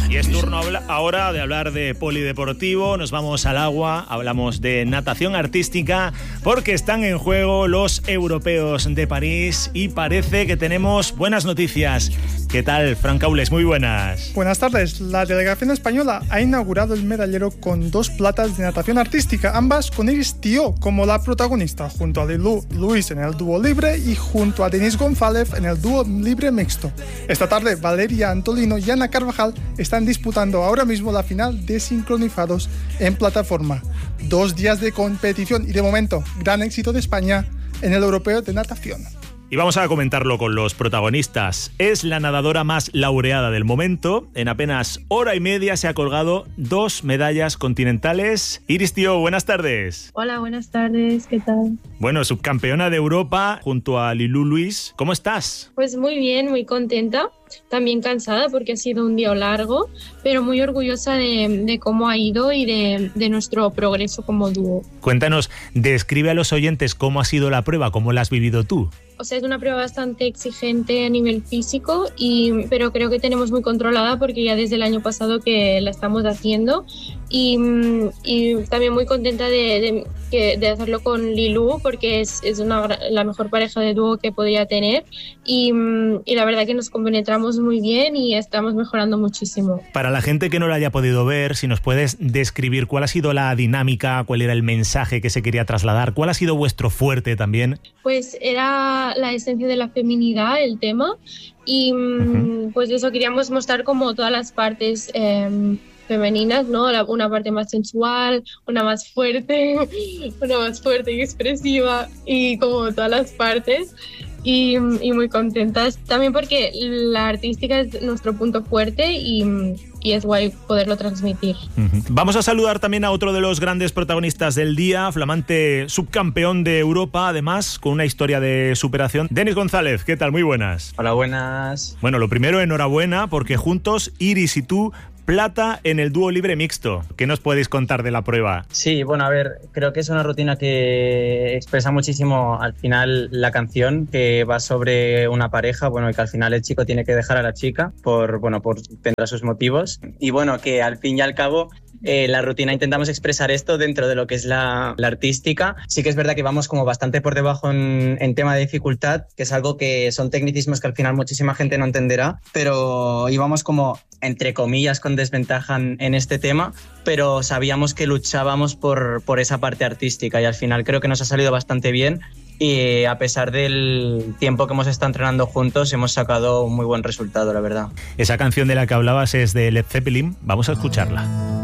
Y es turno ahora de hablar de polideportivo. Nos vamos al agua, hablamos de natación artística, porque están en juego los europeos de París y parece que tenemos buenas noticias. ¿Qué tal, Fran Caules? Muy buenas. Buenas tardes. La delegación española ha inaugurado el medallero con 2 platas de natación artística, ambas con Iris Tío como la protagonista, junto a Lilú Luis en el dúo libre y junto a Denis González en el dúo libre mixto. Esta tarde, Valeria Antolino y Ana Carvajal están disputando ahora mismo la final de sincronizados en plataforma. 2 días de competición y de momento, gran éxito de España en el europeo de natación. Y vamos a comentarlo con los protagonistas. Es la nadadora más laureada del momento. En apenas hora y media se ha colgado 2 medallas continentales. Iris Tío, buenas tardes. Hola, buenas tardes, ¿qué tal? Bueno, subcampeona de Europa junto a Lilú Luis. ¿Cómo estás? Pues muy bien, muy contenta. También cansada porque ha sido un día largo, pero muy orgullosa de cómo ha ido y de nuestro progreso como dúo. Cuéntanos, describe a los oyentes cómo ha sido la prueba, cómo la has vivido tú. O sea, es una prueba bastante exigente a nivel físico, pero creo que tenemos muy controlada porque ya desde el año pasado que la estamos haciendo y también muy contenta de hacerlo con Lilú porque es la mejor pareja de dúo que podría tener y la verdad que nos compenetramos muy bien y estamos mejorando muchísimo. Para la gente que no lo haya podido ver, si nos puedes describir cuál ha sido la dinámica, cuál era el mensaje que se quería trasladar, cuál ha sido vuestro fuerte también. Pues era la esencia de la feminidad, el tema, y pues eso queríamos mostrar como todas las partes femeninas, ¿no? Una parte más sensual, una más fuerte y expresiva, y como todas las partes. Y muy contentas también porque la artística es nuestro punto fuerte y es guay poderlo transmitir. Vamos a saludar también a otro de los grandes protagonistas del día, flamante subcampeón de Europa, además con una historia de superación. Denis González, ¿qué tal? Muy buenas. Hola, buenas. Bueno, lo primero, enhorabuena, porque juntos Iris y tú plata en el dúo libre mixto. ¿Qué nos podéis contar de la prueba? Sí, bueno, a ver, creo que es una rutina que expresa muchísimo al final la canción, que va sobre una pareja, bueno, y que al final el chico tiene que dejar a la chica tendrá sus motivos. Y bueno, que al fin y al cabo la rutina intentamos expresar esto dentro de lo que es la artística. Sí que es verdad que vamos como bastante por debajo en tema de dificultad, que es algo que son tecnicismos que al final muchísima gente no entenderá, pero íbamos como entre comillas con desventaja en este tema, pero sabíamos que luchábamos por esa parte artística y al final creo que nos ha salido bastante bien. Y a pesar del tiempo que hemos estado entrenando juntos, hemos sacado un muy buen resultado, la verdad. Esa canción de la que hablabas es de Led Zeppelin. Vamos a escucharla.